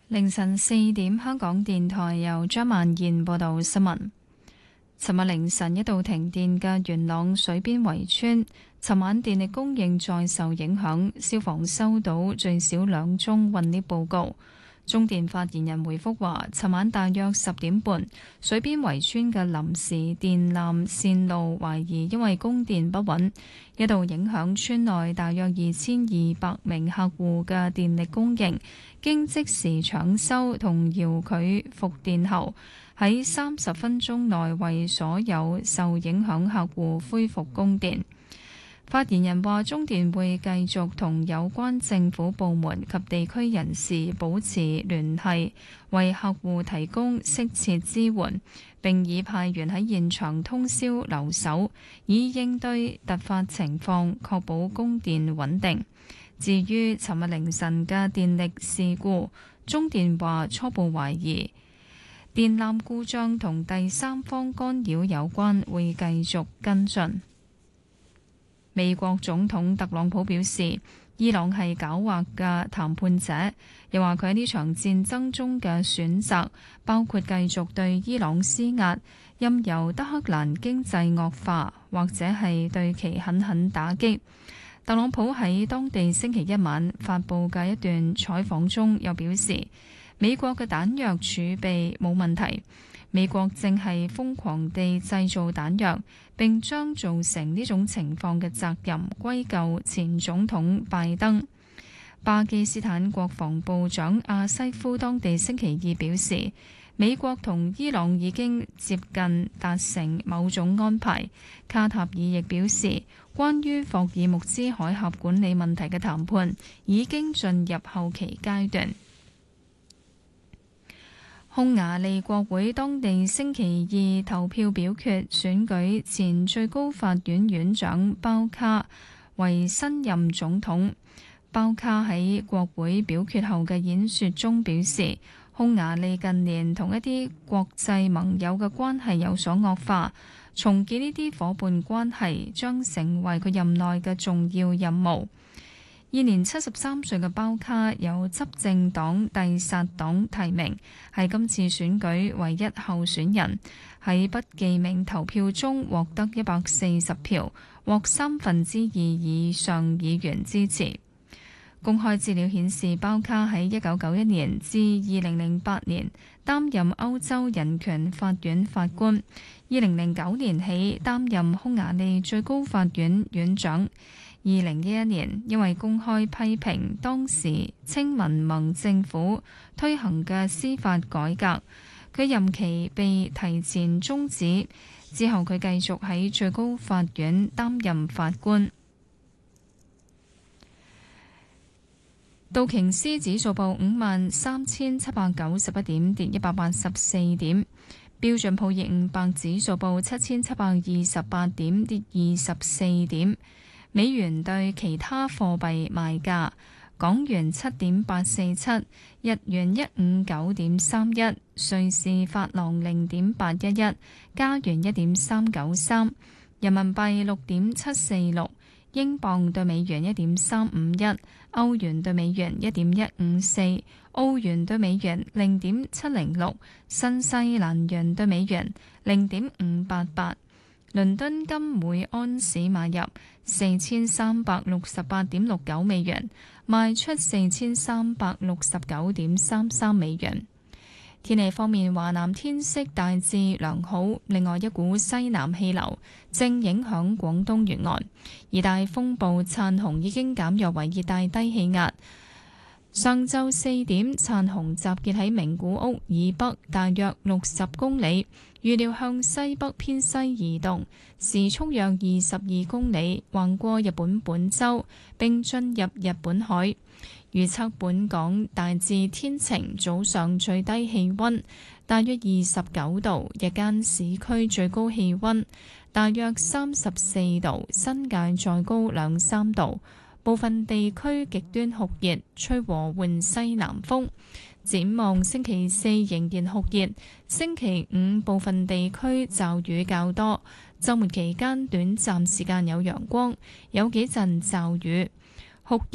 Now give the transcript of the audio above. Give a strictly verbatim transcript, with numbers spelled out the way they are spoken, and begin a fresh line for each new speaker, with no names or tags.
凌晨四點，香港電台由張曼燕報道新聞。尋日凌晨一度停電嘅元朗水邊圍村，尋晚電力供應再受影響，消防收到最少兩宗困 lift 報告。中電發言人回覆話，尋晚大約十點半，水邊圍村嘅臨時電纜線路懷疑因為供電不穩，一度影響村內大約二千二百名客戶嘅電力供應。經即時搶修同遙距復電後，喺三十分鐘內為所有受影響客戶恢復供電。發言人話，中電會繼續同有關政府部門及地區人士保持聯繫，為客戶提供適切支援，並已派員喺現場通宵留守，以應對突發情況，確保供電穩定。至於尋日凌晨嘅電力事故，中電話初步懷疑電纜故障同第三方干擾有關，會繼續跟進。美國總統特朗普表示，伊朗係狡猾嘅談判者，又話佢喺呢場戰爭中嘅選擇包括繼續對伊朗施壓，任由德黑蘭經濟惡化，或者係對其狠狠打擊。特朗普喺當地星期一晚發布嘅一段採訪中又表示，美國嘅彈藥儲備冇問題，美國正係瘋狂地製造彈藥，並將造成呢種情況嘅責任歸咎前總統拜登。巴基斯坦國防部長阿西夫當地星期二表示，美國同伊朗已經接近達成某種安排。卡塔爾亦表示，關於霍爾木茲海峽管理問題嘅談判已經進入後期階段。匈牙利國會當地星期二投票表決選舉前最高法院院長包卡為新任總統。包卡喺國會表決後嘅演說中表示，匈牙利近年同一啲國際盟友嘅關係有所惡化，重建呢啲夥伴關係將成為佢任內嘅重要任務。現年七十三歲嘅包卡由執政黨蒂薩黨提名，係今次選舉唯一候選人。喺不記名投票中獲得一百四十票，獲三分之二以上議員支持。公開資料顯示，包卡喺一九九一年至二零零八年擔任歐洲人權法院法官，二零零九年起擔任匈牙利最高法院院長。二零一一年，因為公開批評當時清民盟政府推行嘅司法改革，佢任期被提前終止。之後佢繼續喺最高法院擔任法官。道瓊斯指數報五萬三千七百九十一點，跌一百八十四點。標準普爾五百指數報七千七百二十八點，跌二十四點。美元對其他貨幣賣價：港元七點八四七，日元一五九點三一，瑞士法郎零點八一一，加元一點三九三，人民幣六點七四六，英鎊對美元一點三五一，歐元對美元一點一五四，澳元對美元零點七零六，新西蘭元對美元零點五八八。倫敦金每安士買入四千三百六十八點六九美元，賣出四千三百六十九點三三美元。天氣方面，華南天色大致良好，另外一股西南氣流正影響廣東沿岸，熱帶風暴燦紅已經減弱為熱帶低氣壓。上晝四點，燦紅集結喺名古屋以北大約六十公里，預料向西北偏西移動，時速約二十二公里，橫過日本本州並進入日本海。預測本港大致天晴，早上最低氣溫大約二十九度，日間市區最高氣溫大約三十四度，新界再高兩三度。部分地區極端酷熱，吹和緩西南風。展望星期四仍然酷熱，星期五部分地區驟雨較多，週末期間短暫時間有陽光，有幾陣驟雨。酷